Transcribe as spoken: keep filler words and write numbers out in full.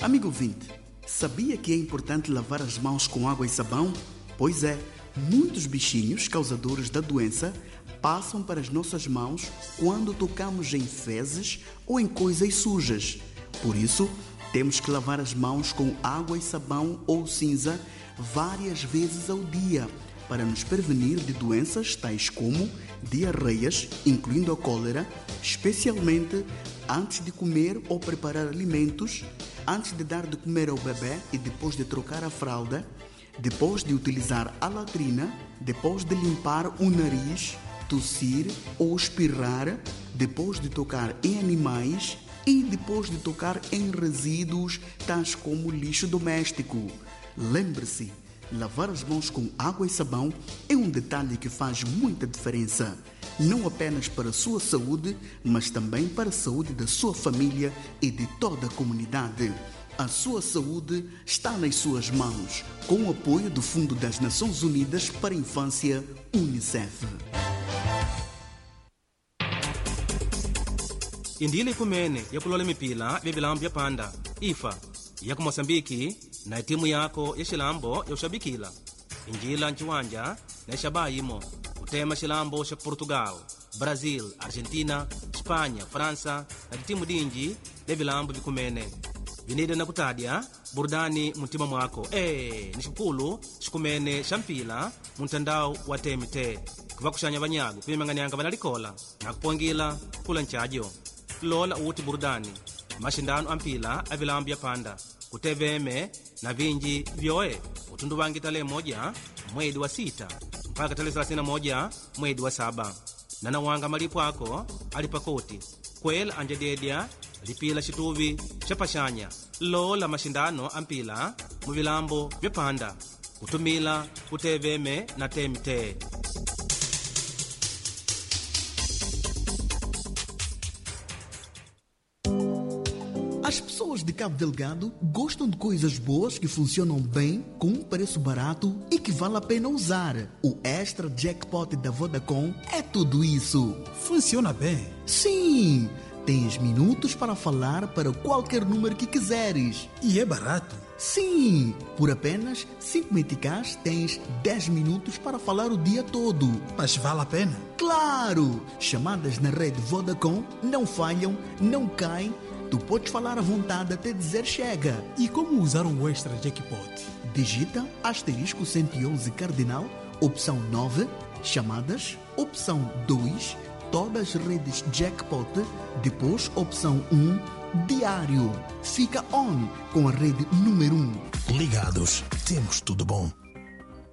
Amigo ouvinte, sabia que é importante lavar as mãos com água e sabão? Pois é, muitos bichinhos causadores da doença passam para as nossas mãos quando tocamos em fezes ou em coisas sujas. Por isso, temos que lavar as mãos com água e sabão ou cinza várias vezes ao dia para nos prevenir de doenças tais como diarreias, incluindo a cólera, especialmente antes de comer ou preparar alimentos, antes de dar de comer ao bebê e depois de trocar a fralda, depois de utilizar a latrina, depois de limpar o nariz, tossir ou espirrar, depois de tocar em animais e depois de tocar em resíduos tais como lixo doméstico. Lembre-se, lavar as mãos com água e sabão é um detalhe que faz muita diferença, não apenas para a sua saúde, mas também para a saúde da sua família e de toda a comunidade. A sua saúde está nas suas mãos, com o apoio do Fundo das Nações Unidas para a Infância, UNICEF. Indile kumene yakulole mipila byebilambo bya panda ifa ya ku Mosambiki na timu yako ya xilambo ya ushabikila injila nchiwanja na shabayimo utema xilambo xa Portugal, Brazil, Argentina, Espanha, França na timu dinji byebilambo bikumene vinide na kutadya burudani muntima mwako. E, ni xikulu xikumene xa mpila muntandao wa T M T kuva kuxanya vanyago pimanganyanga vanalikola na kupongila kula nchajo lola uti burudani mashindano ampila avilambo ya panda kuteveme na vinji vyoe utundu vangi tale moja mwedi wa sita mpaka tale thelathini na moja mwedi wa saba na nawanga malipo ako alipakoti kwela anjededya lipila xituvi xa paxanya lola mashindano ampila muvilambo vya panda kutumila kuteveme na T M T. As pessoas de Cabo Delgado gostam de coisas boas que funcionam bem, com um preço barato e que vale a pena usar. O Extra Jackpot da Vodacom é tudo isso. Funciona bem? Sim! Tens minutos para falar para qualquer número que quiseres. E é barato? Sim! Por apenas cinco meticais tens dez minutos para falar o dia todo. Mas vale a pena? Claro! Chamadas na rede Vodacom não falham, não caem. Tu podes falar à vontade até dizer chega. E como usar o Extra Jackpot? Digita asterisco cento e onze cardinal, opção nove, chamadas, opção dois, todas as redes Jackpot, depois opção um, diário. Fica on com a rede número um. Ligados, temos tudo bom.